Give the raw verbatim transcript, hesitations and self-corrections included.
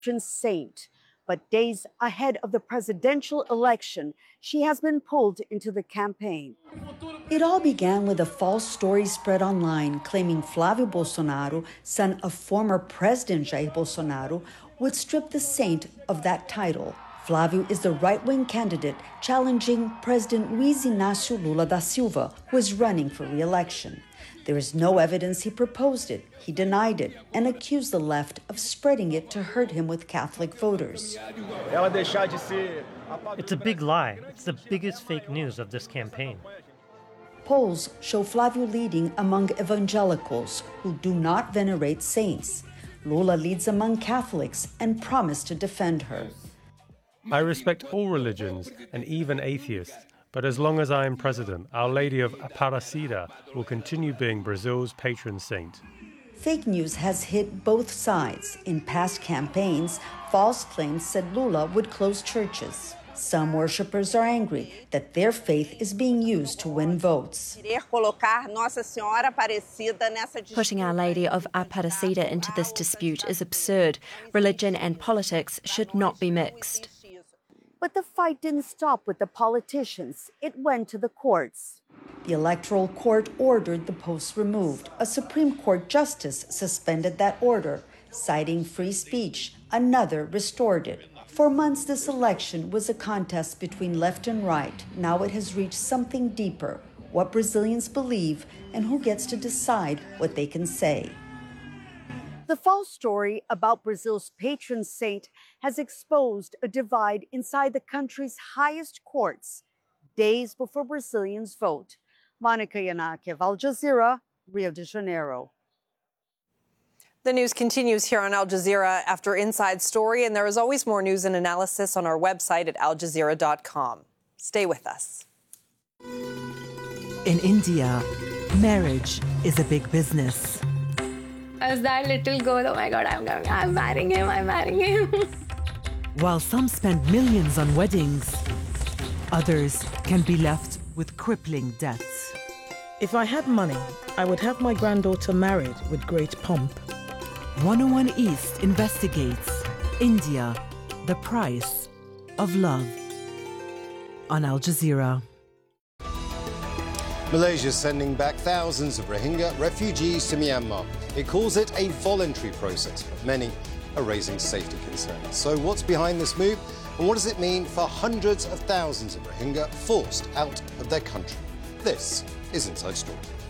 patron saint. But days ahead of the presidential election, she has been pulled into the campaign. It all began with a false story spread online claiming Flávio Bolsonaro, son of former President Jair Bolsonaro, would strip the saint of that title. Flávio is the right-wing candidate challenging President Luiz Inácio Lula da Silva, who is running for re-election. There is no evidence he proposed it. He denied it and accused the left of spreading it to hurt him with Catholic voters. It's a big lie. It's the biggest fake news of this campaign. Polls show Flávio leading among evangelicals who do not venerate saints. Lula leads among Catholics and promised to defend her. I respect all religions and even atheists, but as long as I am president, Our Lady of Aparecida will continue being Brazil's patron saint. Fake news has hit both sides. In past campaigns, false claims said Lula would close churches. Some worshippers are angry that their faith is being used to win votes. Putting Our Lady of Aparecida into this dispute is absurd. Religion and politics should not be mixed. But the fight didn't stop with the politicians. It went to the courts. The Electoral Court ordered the posts removed. A Supreme Court justice suspended that order, citing free speech. Another restored it. For months, this election was a contest between left and right. Now it has reached something deeper, what Brazilians believe and who gets to decide what they can say. The false story about Brazil's patron saint has exposed a divide inside the country's highest courts, days before Brazilians vote. Monica Yanakiev, Al Jazeera, Rio de Janeiro. The news continues here on Al Jazeera after Inside Story, and there is always more news and analysis on our website at al jazeera dot com. Stay with us. In India, marriage is a big business. As that little girl, oh my God, I'm going, I'm marrying him, I'm marrying him. While some spend millions on weddings, others can be left with crippling debts. If I had money, I would have my granddaughter married with great pomp. one oh one East investigates India, the price of love. On Al Jazeera. Malaysia is sending back thousands of Rohingya refugees to Myanmar. It calls it a voluntary process, but many are raising safety concerns. So what's behind this move, and what does it mean for hundreds of thousands of Rohingya forced out of their country? This is Inside Story.